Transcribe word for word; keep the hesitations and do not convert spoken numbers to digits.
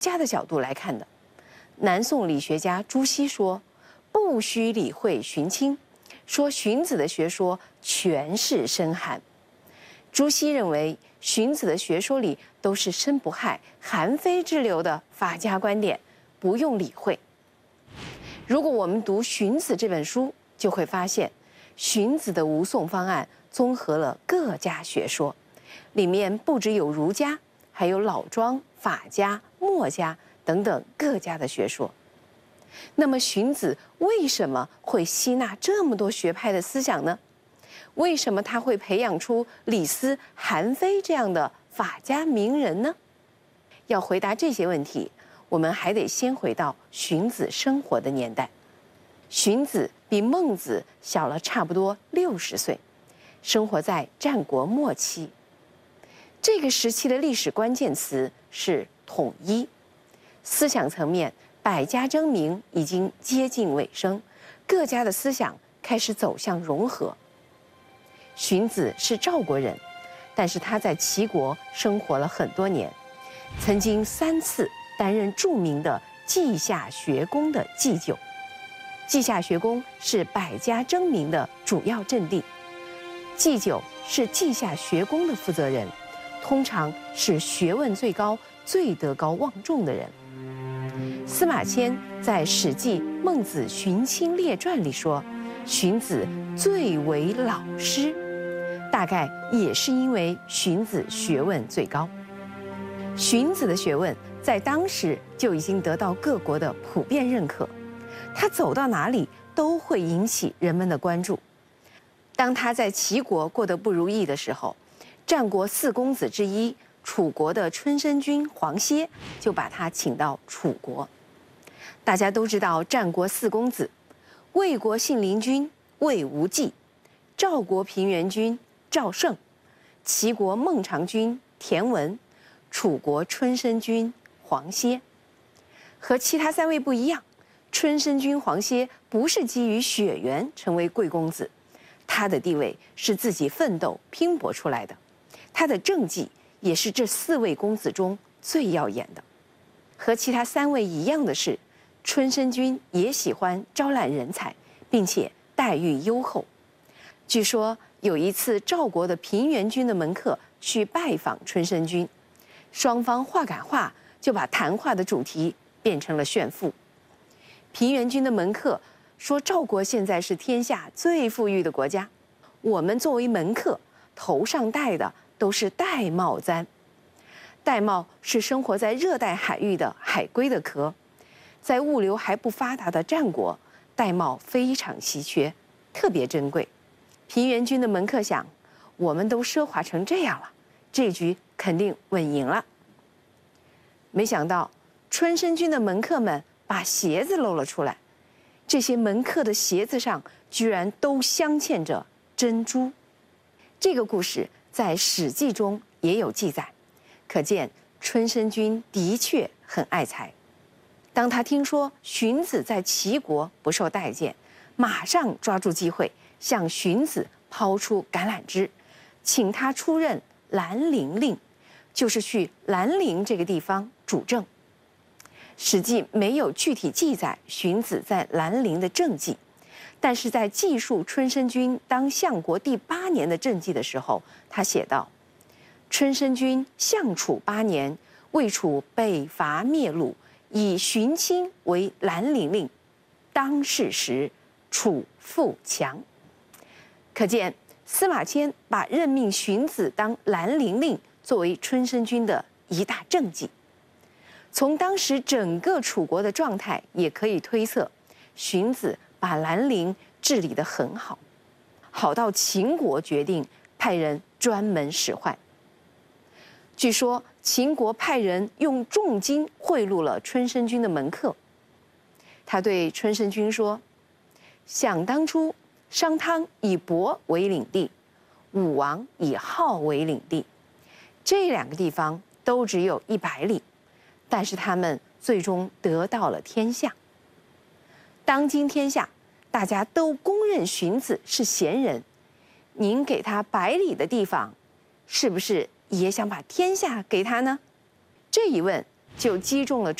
家的角度来看的。南宋理学家朱熹说：“不须理会荀卿。”说荀子的学说全是深含。朱熹认为，荀子的学说里都是深不害、含非之流的法家观点，不用理会。如果我们读《荀子》这本书，就会发现，荀子的吴宋方案综合了各家学说，里面不只有儒家，还有老庄、法家、墨家等等各家的学说。那么荀子为什么会吸纳这么多学派的思想呢？为什么他会培养出李斯、韩非这样的法家名人呢？要回答这些问题，我们还得先回到荀子生活的年代。荀子比孟子小了差不多六十岁，生活在战国末期。这个时期的历史关键词是统一，思想层面，百家争鸣已经接近尾声，各家的思想开始走向融合。荀子是赵国人，但是他在齐国生活了很多年，曾经三次担任著名的稷下学宫的祭酒。稷下学宫是百家争鸣的主要阵地，祭酒是稷下学宫的负责人，通常是学问最高、最德高望重的人。司马迁在《史记·孟子荀卿列传》里说，荀子最为老师，大概也是因为荀子学问最高。荀子的学问在当时就已经得到各国的普遍认可，他走到哪里都会引起人们的关注。当他在齐国过得不如意的时候，战国四公子之一楚国的春申君黄歇就把他请到楚国。大家都知道战国四公子：魏国信陵君魏无忌，赵国平原君赵胜，齐国孟尝君田文，楚国春申君黄歇。和其他三位不一样，春申君黄歇不是基于血缘成为贵公子，他的地位是自己奋斗拼搏出来的，他的政绩也是这四位公子中最耀眼的。和其他三位一样的是，春申君也喜欢招揽人才，并且待遇优厚。据说有一次，赵国的平原君的门客去拜访春申君，双方话赶话，就把谈话的主题变成了炫富。平原君的门客说，赵国现在是天下最富裕的国家，我们作为门客，头上戴的都是玳瑁簪。玳瑁是生活在热带海域的海龟的壳，在物流还不发达的战国，玳瑁非常稀缺，特别珍贵。平原君的门客想，我们都奢华成这样了，这局肯定稳赢了。没想到春申君的门客们把鞋子露了出来，这些门客的鞋子上居然都镶嵌着珍珠。这个故事在《史记》中也有记载，可见春申君的确很爱财。当他听说荀子在齐国不受待见，马上抓住机会向荀子抛出橄榄枝，请他出任兰陵令，就是去兰陵这个地方主政。《史记》没有具体记载荀子在兰陵的政绩，但是在记述春申君当相国第八年的政绩的时候，他写道：春申君相楚八年，魏楚北伐灭鲁，以荀卿为兰陵令，当世时楚富强。可见司马迁把任命荀子当兰陵令作为春申君的一大政绩。从当时整个楚国的状态也可以推测，荀子把兰陵治理得很好，好到秦国决定派人专门使唤。据说秦国派人用重金贿赂了春申君的门客。他对春申君说：想当初商汤以亳为领地，武王以镐为领地，这两个地方都只有一百里，但是他们最终得到了天下。当今天下，大家都公认荀子是贤人，您给他百里的地方，是不是也想把天下给他呢？这一问就击中了